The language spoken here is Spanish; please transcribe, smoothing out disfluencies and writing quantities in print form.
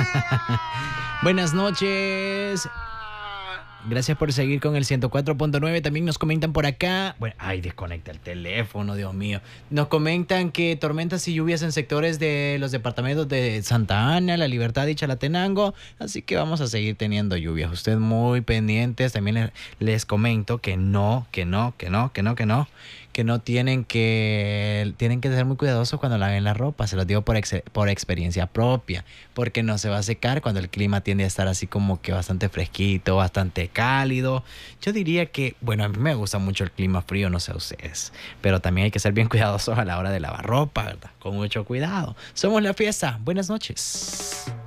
Buenas noches. Gracias por seguir con el 104.9. También nos comentan por acá. Bueno, ay, desconecta el teléfono, Dios mío. Nos comentan que tormentas y lluvias en sectores de los departamentos de Santa Ana, La Libertad y Chalatenango. Así que vamos a seguir teniendo lluvias. Ustedes muy pendientes. También les comento que no, que no tienen que ser muy cuidadosos cuando laven la ropa. Se los digo por experiencia propia, porque no se va a secar cuando el clima tiende a estar así como que bastante fresquito, bastante cálido. Yo diría que, bueno, a mí me gusta mucho el clima frío, no sé a ustedes, pero también hay que ser bien cuidadosos a la hora de lavar ropa, ¿verdad? Con mucho cuidado. Somos La Fiesta. Buenas noches.